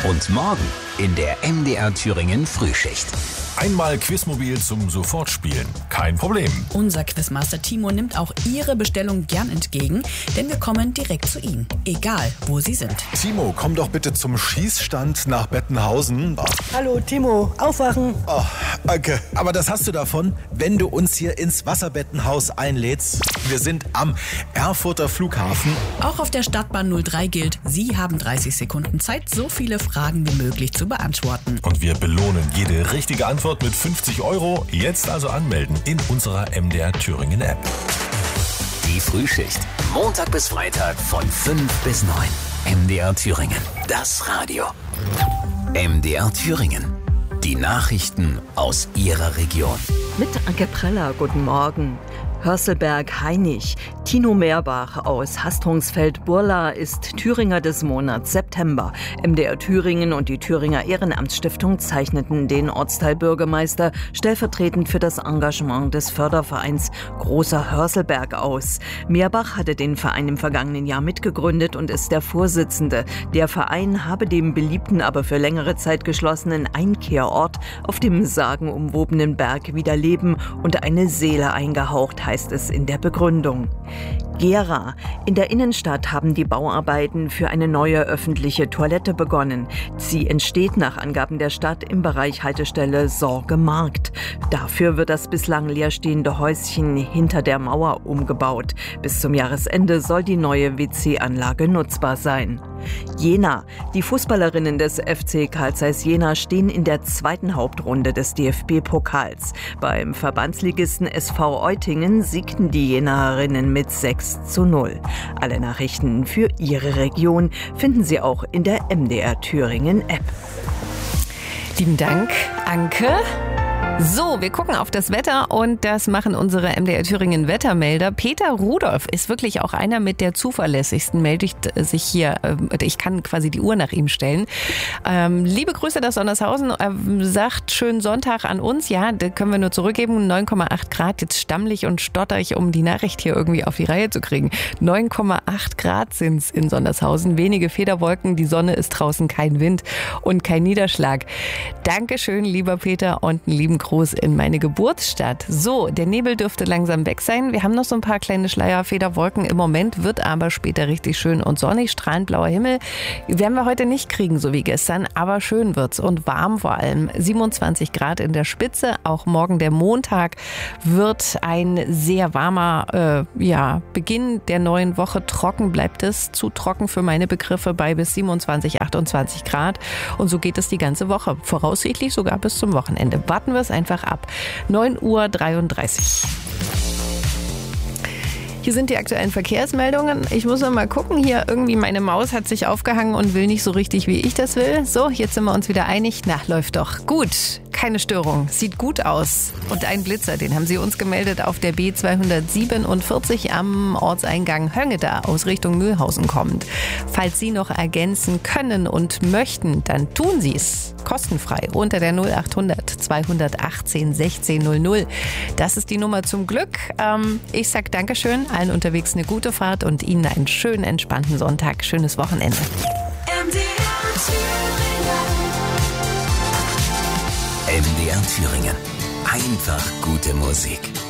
Und morgen in der MDR Thüringen Frühschicht. Einmal Quizmobil zum Sofortspielen. Kein Problem. Unser Quizmaster Timo nimmt auch Ihre Bestellung gern entgegen, denn wir kommen direkt zu Ihnen, egal wo Sie sind. Timo, komm doch bitte zum Schießstand nach Bettenhausen. Hallo Timo, aufwachen. Oh, danke. Aber das hast du davon, wenn du uns hier ins Wasserbettenhaus einlädst. Wir sind am Erfurter Flughafen. Auch auf der Stadtbahn 03 gilt, Sie haben 30 Sekunden Zeit, so viele Fragen wie möglich zu beantworten. Und wir belohnen jede richtige Antwort mit 50 €. Jetzt also anmelden in unserer MDR Thüringen App. Die Frühschicht. Montag bis Freitag von 5 bis 9. MDR Thüringen. Das Radio. MDR Thüringen. Die Nachrichten aus Ihrer Region. Mit Anke Preller, guten Morgen. Hörselberg-Hainich. Tino Meerbach aus Hastrungsfeld-Burla ist Thüringer des Monats September. MDR Thüringen und die Thüringer Ehrenamtsstiftung zeichneten den Ortsteilbürgermeister stellvertretend für das Engagement des Fördervereins Großer Hörselberg aus. Meerbach hatte den Verein im vergangenen Jahr mitgegründet und ist der Vorsitzende. Der Verein habe dem beliebten, aber für längere Zeit geschlossenen Einkehrort auf dem sagenumwobenen Berg wieder Leben und eine Seele eingehaucht, heißt es in der Begründung. Gera. In der Innenstadt haben die Bauarbeiten für eine neue öffentliche Toilette begonnen. Sie entsteht nach Angaben der Stadt im Bereich Haltestelle Sorgemarkt. Dafür wird das bislang leerstehende Häuschen hinter der Mauer umgebaut. Bis zum Jahresende soll die neue WC-Anlage nutzbar sein. Jena. Die Fußballerinnen des FC Carl Zeiss Jena stehen in der zweiten Hauptrunde des DFB-Pokals. Beim Verbandsligisten SV Eutingen siegten die Jenerinnen mit 6:0. Alle Nachrichten für Ihre Region finden Sie auch in der MDR Thüringen App. Lieben Dank, Anke. So, wir gucken auf das Wetter und das machen unsere MDR Thüringen Wettermelder. Peter Rudolph ist wirklich auch einer mit der zuverlässigsten, meldet sich hier, ich kann quasi die Uhr nach ihm stellen. Liebe Grüße nach Sondershausen, sagt schönen Sonntag an uns. Ja, da können wir nur zurückgeben, 9,8 Grad, jetzt stammlich und stotterig, um die Nachricht hier irgendwie auf die Reihe zu kriegen. 9,8 Grad sind's in Sondershausen, wenige Federwolken, die Sonne ist draußen, kein Wind und kein Niederschlag. Dankeschön, lieber Peter, und einen lieben Gruß in meine Geburtsstadt. So, der Nebel dürfte langsam weg sein. Wir haben noch so ein paar kleine Schleierfederwolken im Moment, wird aber später richtig schön und sonnig, strahlend blauer Himmel. Werden wir heute nicht kriegen, so wie gestern, aber schön wird's und warm vor allem. 27 Grad in der Spitze. Auch morgen der Montag wird ein sehr warmer Beginn der neuen Woche. Trocken bleibt es, zu trocken für meine Begriffe, bei bis 27, 28 Grad. Und so geht es die ganze Woche. Voraussichtlich sogar bis zum Wochenende. Warten wir es einfach ab. 9:33 Uhr. Hier sind die aktuellen Verkehrsmeldungen. Ich muss noch mal gucken. Hier irgendwie meine Maus hat sich aufgehangen und will nicht so richtig, wie ich das will. So, jetzt sind wir uns wieder einig. Na, läuft doch. Gut. Keine Störung. Sieht gut aus. Und ein Blitzer, den haben Sie uns gemeldet auf der B247 am Ortseingang Höngeda aus Richtung Mühlhausen kommend. Falls Sie noch ergänzen können und möchten, dann tun Sie es. Kostenfrei unter der 0800 218 1600. Das ist die Nummer zum Glück. Ich sag Dankeschön, allen unterwegs eine gute Fahrt und Ihnen einen schönen, entspannten Sonntag. Schönes Wochenende. MDR Thüringen. Einfach gute Musik.